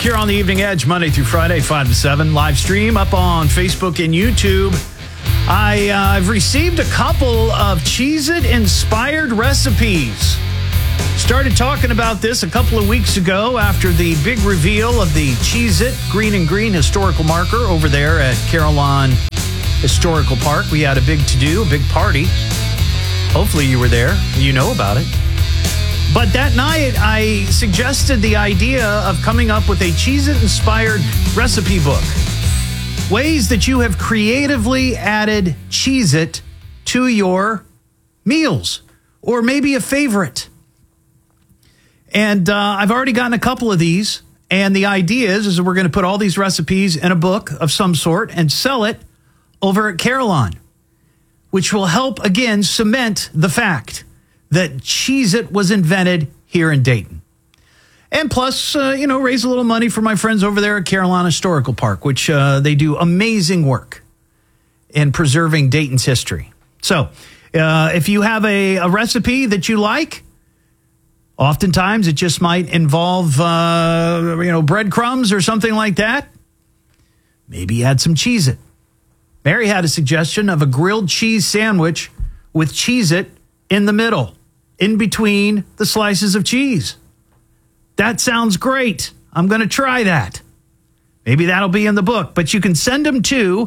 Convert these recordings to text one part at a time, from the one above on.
here on the Evening Edge, Monday through Friday, 5 to 7. Live stream up on Facebook and YouTube. I've received a couple of Cheez-It-inspired recipes. Started talking about this a couple of weeks ago after the big reveal of the Cheez-It Green and Green historical marker over there at Carillon Historical Park. We had a big to-do, a big party. Hopefully you were there. You know about it. But that night, I suggested the idea of coming up with a Cheez-It-inspired recipe book. Ways that you have creatively added Cheez-It to your meals, or maybe a favorite. And I've already gotten a couple of these, and the idea is that we're going to put all these recipes in a book of some sort and sell it over at Carillon, which will help, again, cement the fact that Cheez-It was invented here in Dayton. And plus, raise a little money for my friends over there at Carillon Historical Park, which they do amazing work in preserving Dayton's history. So if you have a recipe that you like, oftentimes it just might involve, breadcrumbs or something like that. Maybe add some Cheez-It. Mary had a suggestion of a grilled cheese sandwich with Cheez-It in the middle, in between the slices of cheese. That sounds great. I'm going to try that. Maybe that'll be in the book, but you can send them to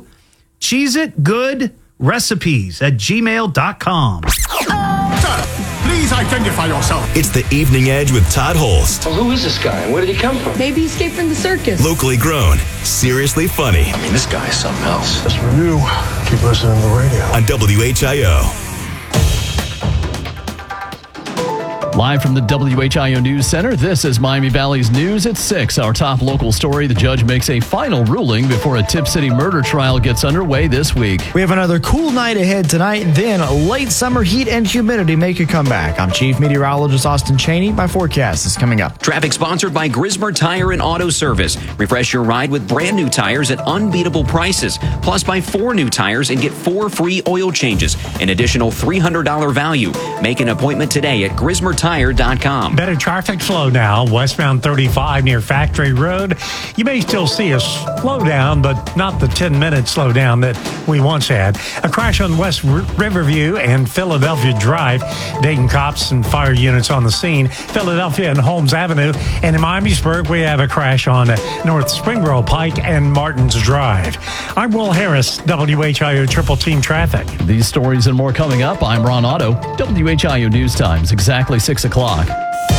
cheezitgoodrecipes@gmail.com. Sir, please identify yourself. It's the Evening Edge with Todd Holst. Well, who is this guy and where did he come from? Maybe he escaped from the circus. Locally grown, seriously funny. I mean, this guy is something else. Just for you, keep listening to the radio. On WHIO. Live from the WHIO News Center, this is Miami Valley's News at 6. Our top local story, the judge makes a final ruling before a Tip City murder trial gets underway this week. We have another cool night ahead tonight, then late summer heat and humidity make a comeback. I'm Chief Meteorologist Austin Cheney. My forecast is coming up. Traffic sponsored by Grismer Tire and Auto Service. Refresh your ride with brand new tires at unbeatable prices. Plus, buy 4 new tires and get 4 free oil changes. An additional $300 value. Make an appointment today at GrismerTire.com. Better traffic flow now, westbound 35 near Factory Road. You may still see a slowdown, but not the 10-minute slowdown that we once had. A crash on West Riverview and Philadelphia Drive. Dayton cops and fire units on the scene. Philadelphia and Holmes Avenue. And in Miamisburg, we have a crash on North Springboro Pike and Martins Drive. I'm Will Harris, WHIO Triple Team Traffic. These stories and more coming up. I'm Ron Otto, WHIO News Times, exactly 6 o'clock.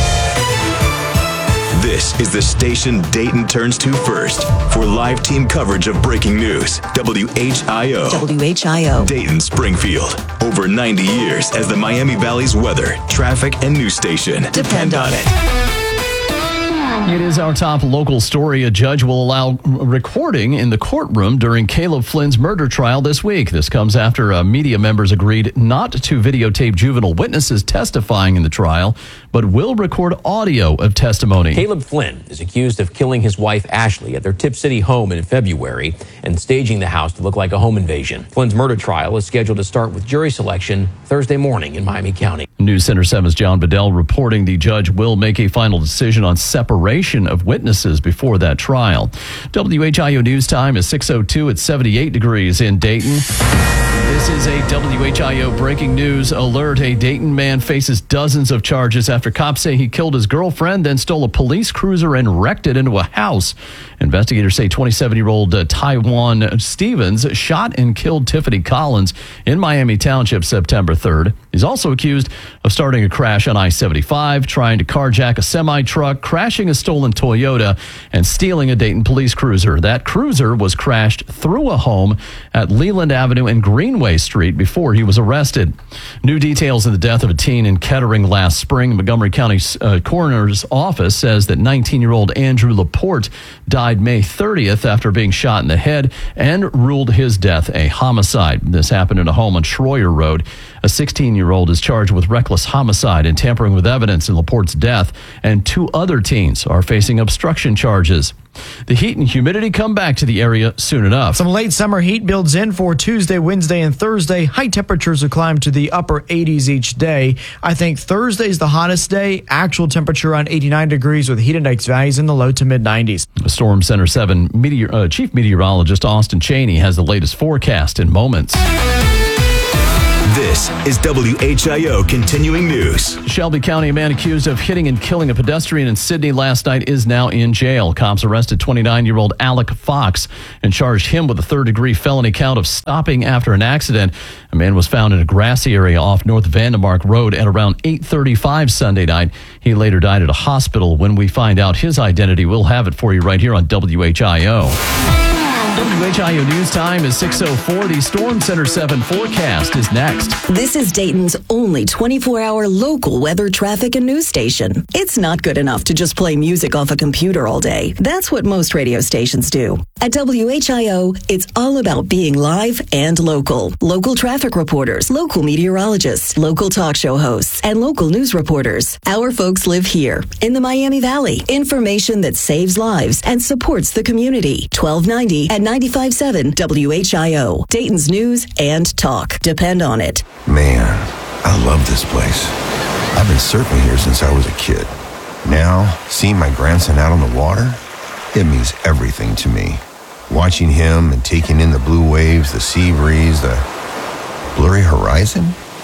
This is the station Dayton turns to first for live team coverage of breaking news. WHIO. WHIO. Dayton Springfield. Over 90 years as the Miami Valley's weather, traffic, and news station. Depend on it. It is our top local story. A judge will allow recording in the courtroom during Caleb Flynn's murder trial this week. This comes after media members agreed not to videotape juvenile witnesses testifying in the trial, but will record audio of testimony. Caleb Flynn is accused of killing his wife, Ashley, at their Tip City home in February and staging the house to look like a home invasion. Flynn's murder trial is scheduled to start with jury selection Thursday morning in Miami County. News Center 7's John Bedell reporting the judge will make a final decision on separation of witnesses before that trial. WHIO News Time is 6:02 at 78 degrees in Dayton. This is a WHIO breaking news alert. A Dayton man faces dozens of charges after cops say he killed his girlfriend, then stole a police cruiser and wrecked it into a house. Investigators say 27-year-old Taiwan Stevens shot and killed Tiffany Collins in Miami Township September 3rd. He's also accused of starting a crash on I-75, trying to carjack a semi-truck, crashing a stolen Toyota, and stealing a Dayton police cruiser. That cruiser was crashed through a home at Leland Avenue and Greenway Street before he was arrested. New details of the death of a teen in Kettering last spring. Montgomery County Coroner's Office says that 19-year-old Andrew Laporte died May 30th after being shot in the head and ruled his death a homicide. This happened in a home on Schroyer Road. A 16-year-old is charged with reckless homicide and tampering with evidence in LaPorte's death, and 2 other teens are facing obstruction charges. The heat and humidity come back to the area soon enough. Some late summer heat builds in for Tuesday, Wednesday, and Thursday. High temperatures will climb to the upper 80s each day. I think Thursday's the hottest day. Actual temperature around 89 degrees with heat index values in the low to mid 90s. Storm Center 7 Chief Meteorologist Austin Cheney has the latest forecast in moments. This is WHIO Continuing News. Shelby County, a man accused of hitting and killing a pedestrian in Sydney last night is now in jail. Cops arrested 29-year-old Alec Fox and charged him with a third-degree felony count of stopping after an accident. A man was found in a grassy area off North Vandemark Road at around 8:35 Sunday night. He later died at a hospital. When we find out his identity, we'll have it for you right here on WHIO. WHIO News Time is 6:04. The Storm Center 7 forecast is next. This is Dayton's only 24-hour local weather, traffic, and news station. It's not good enough to just play music off a computer all day. That's what most radio stations do. At WHIO, it's all about being live and local. Local traffic reporters, local meteorologists, local talk show hosts, and local news reporters. Our folks live here in the Miami Valley. Information that saves lives and supports the community. 1290 at 95.7 WHIO. Dayton's news and talk. Depend on it. Man, I love this place. I've been surfing here since I was a kid. Now, seeing my grandson out on the water, it means everything to me. Watching him and taking in the blue waves, the sea breeze, the blurry horizon.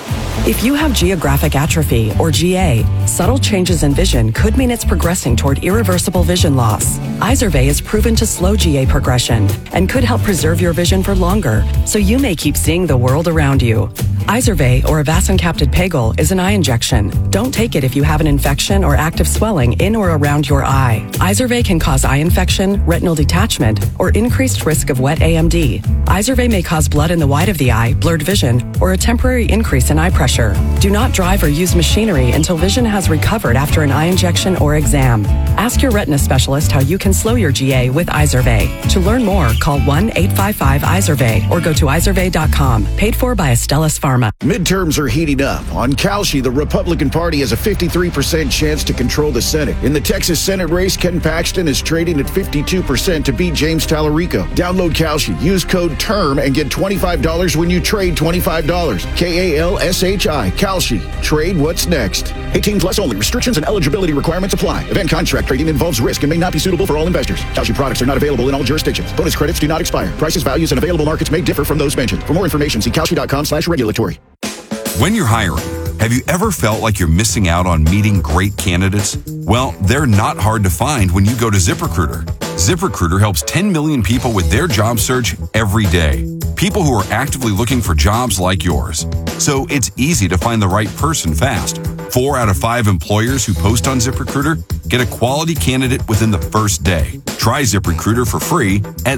If you have geographic atrophy, or GA, subtle changes in vision could mean it's progressing toward irreversible vision loss. Izervay is proven to slow GA progression and could help preserve your vision for longer, so you may keep seeing the world around you. Izervay, or avacincaptad pegol, is an eye injection. Don't take it if you have an infection or active swelling in or around your eye. Izervay can cause eye infection, retinal detachment, or increased risk of wet AMD. Izervay may cause blood in the white of the eye, blurred vision, or a temporary increase in eye pressure. Do not drive or use machinery until vision has recovered after an eye injection or exam. Ask your retina specialist how you can slow your GA with Izervay. To learn more, call 1-855-IZERVAY or go to izervay.com. Paid for by Astellas Pharma. Midterms are heating up. On Kalshi, the Republican Party has a 53% chance to control the Senate. In the Texas Senate race, Ken Paxton is trading at 52% to beat James Tallarico. Download Kalshi, use code TERM, and get $25 when you trade $25. KALSHI. Kalshi. Trade what's next. 18 plus only. Restrictions and eligibility requirements apply. Event contract trading involves risk and may not be suitable for all investors. Kalshi products are not available in all jurisdictions. Bonus credits do not expire. Prices, values, and available markets may differ from those mentioned. For more information, see kalshi.com/regulatory. When you're hiring, have you ever felt like you're missing out on meeting great candidates? Well, they're not hard to find when you go to ZipRecruiter. ZipRecruiter helps 10 million people with their job search every day. People who are actively looking for jobs like yours. So it's easy to find the right person fast. 4 out of 5 employers who post on ZipRecruiter get a quality candidate within the first day. Try ZipRecruiter for free at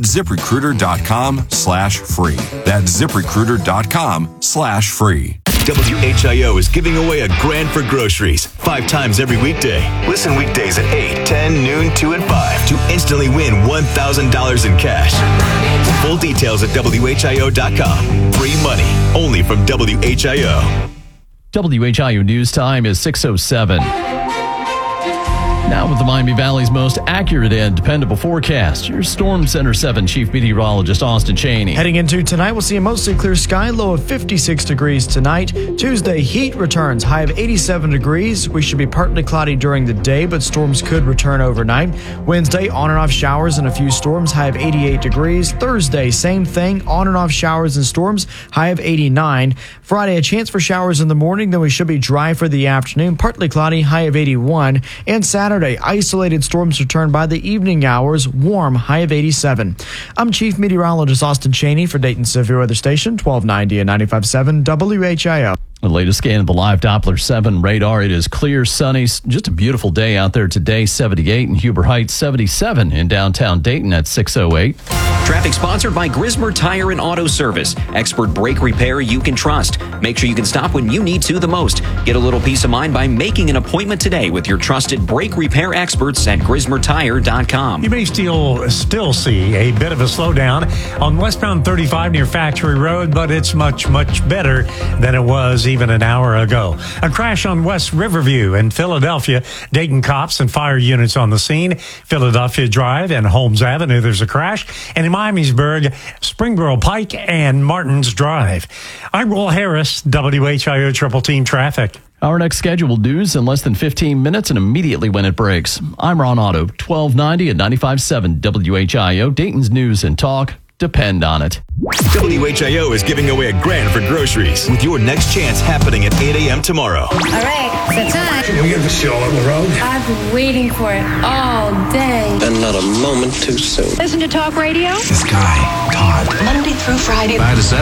ZipRecruiter.com/free. That's ZipRecruiter.com/free. WHIO is giving away a grand for groceries 5 times every weekday. Listen weekdays at 8, 10, noon, 2, and 5 to instantly win $1,000 in cash. Full details at WHIO.com. Free money only from WHIO. WHIO News Time is 6:07. Now with the Miami Valley's most accurate and dependable forecast, your Storm Center 7 Chief Meteorologist Austin Cheney. Heading into tonight, we'll see a mostly clear sky, low of 56 degrees tonight. Tuesday, heat returns, high of 87 degrees. We should be partly cloudy during the day, but storms could return overnight. Wednesday, on and off showers and a few storms, high of 88 degrees. Thursday, same thing, on and off showers and storms, high of 89. Friday, a chance for showers in the morning, then we should be dry for the afternoon, partly cloudy, high of 81. And Saturday, isolated storms return by the evening hours, warm, high of 87. I'm Chief Meteorologist Austin Cheney for Dayton Severe Weather Station, 1290 and 95.7 WHIO. The latest scan of the live Doppler 7 radar. It is clear, sunny, just a beautiful day out there today. 78 in Huber Heights, 77 in downtown Dayton at 6:08. Traffic sponsored by Grismer Tire and Auto Service. Expert brake repair you can trust. Make sure you can stop when you need to the most. Get a little peace of mind by making an appointment today with your trusted brake repair experts at GrismerTire.com. You may still see a bit of a slowdown on westbound 35 near Factory Road, but it's much better than it was even an hour ago. A crash on West Riverview in Philadelphia. Dayton cops and fire units on the scene. Philadelphia Drive and Holmes Avenue, there's a crash. And in Miamisburg, Springboro Pike and Martins Drive. I'm Will Harris, WHIO Triple Team Traffic. Our next scheduled news in less than 15 minutes and immediately when it breaks. I'm Ron Otto, 1290 at 95.7 WHIO, Dayton's News and Talk. Depend on it. WHIO is giving away $1,000 for groceries with your next chance happening at 8 a.m. tomorrow. All right, it's time. Can we get the show on the road? I've been waiting for it all day. And not a moment too soon. Listen to talk radio. This guy, Todd. Monday through Friday. 5 to 7.